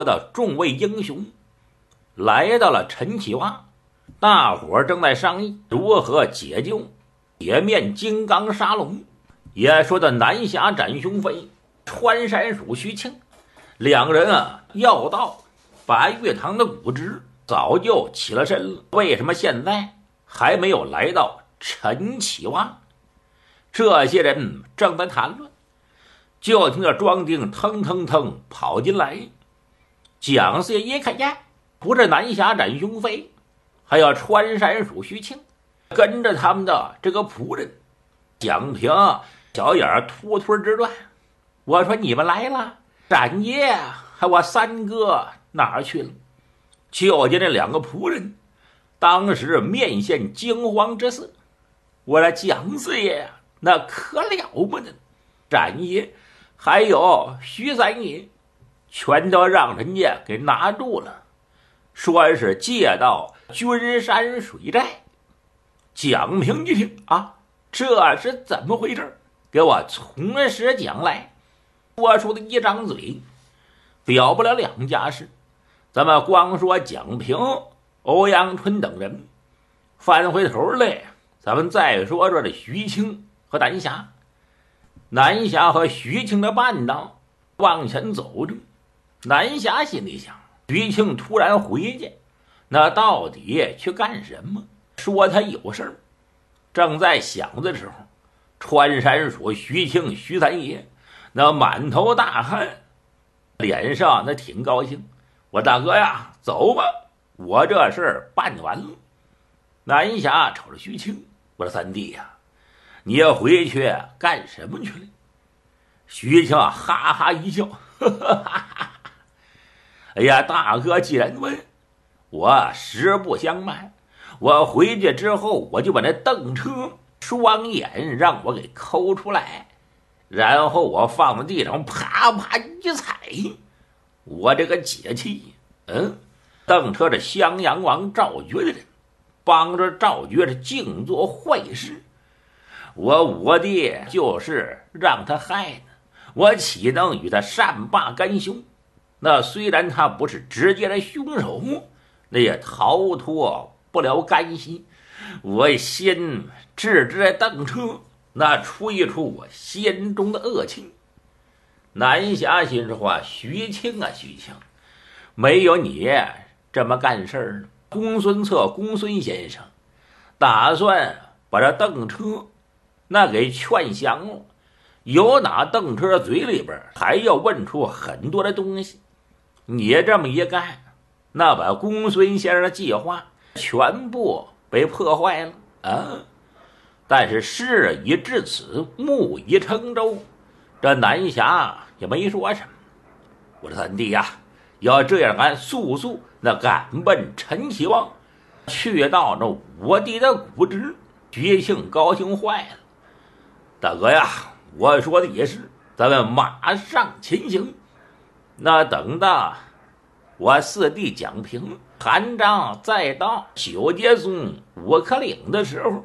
的众位英雄来到了陈启洼，大伙儿正在商议如何解救铁面金刚沙龙，也说的南侠展雄飞、穿山鼠徐庆两人要到白玉堂的谷支早就起了身了，为什么现在还没有来到陈启洼？这些人正在谈论，就听着庄丁腾腾腾跑进来。蒋四爷一看呀，不是南侠展雄飞，还有穿山鼠徐庆，跟着他们的这个仆人。蒋平小眼突突直转，我说你们来了，展爷还我三哥哪儿去了？就见这两个仆人当时面现惊慌之色。我说蒋四爷那可了不得，展爷还有徐三爷全都让人家给拿住了，说是借到君山水寨。蒋平一听啊，这是怎么回事？给我从实讲来。多说的一张嘴表不了两家事，咱们光说蒋平、欧阳春等人，翻回头来咱们再说说这徐庆和南侠。南侠和徐庆的伴道往前走着，南侠心里想，徐庆突然回去，那到底去干什么？说他有事儿。正在想的时候，穿山鼠徐庆、徐三爷那满头大汗，脸上那挺高兴。我大哥呀，走吧，我这事儿办完了。南侠瞅着徐庆，我说三弟呀，你要回去干什么去了？徐庆哈哈一笑，哈哈哈哈，哎呀，大哥既然问，我实不相瞒，我回去之后我就把那邓车双眼让我给抠出来，然后我放在地上啪啪一踩，我这个解气。邓车是襄阳王赵觉的人，帮着赵觉是净做坏事，我弟就是让他害的，我岂能与他善罢甘休？那虽然他不是直接的凶手，那也逃脱不了干系。我先制止这邓车，那出一出我心中的恶气。南侠心说话，徐庆啊徐庆，没有你这么干事儿呢。公孙策公孙先生打算把这邓车那给劝降了，有哪邓车嘴里边还要问出很多的东西。你这么一干，那把公孙先生的计划全部被破坏了啊！但是事已至此，木已成舟，这南侠也没说什么。我说三弟呀，要这样，俺速速那赶奔陈启望，去到那我弟的谷支。徐庆高兴坏了，大哥呀，我说的也是，咱们马上前行。那等到我四弟蒋平、韩章再到九节松五颗岭的时候，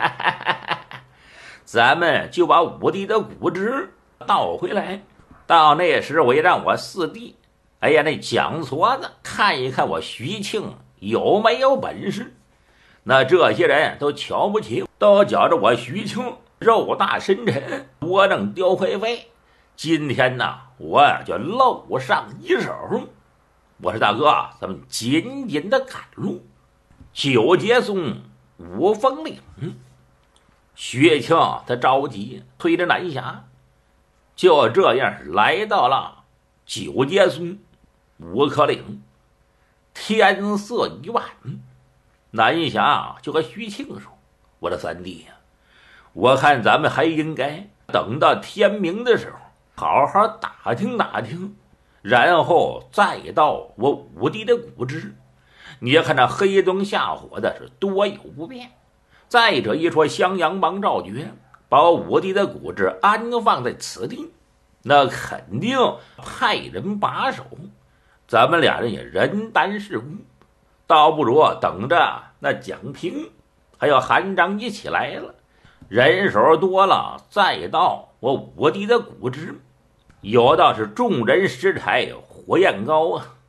咱们就把五弟的谷支倒回来。到那时我也让我四弟，哎呀，那蒋矬子看一看我徐庆有没有本事。那这些人都瞧不起，都觉着我徐庆肉大深沉，多能雕灰飞。今天呢，我就露上一手。我说大哥，咱们紧紧的赶路。九节松五峰岭，薛庆他着急，推着南侠，就这样来到了九节松五颗岭。天色已晚，南侠就和徐庆说，我的三弟呀，我看咱们还应该等到天明的时候好好打听打听，然后再到我五弟的谷支。你看那黑灯瞎火的是多有不便，再者一说襄阳王赵觉把我五弟的谷支安放在此地，那肯定派人把守，咱们俩人也人单势孤，倒不如等着那蒋平还有韩章一起来了，人手多了，再到我五弟的谷支。 有道是众人拾柴火焰高啊，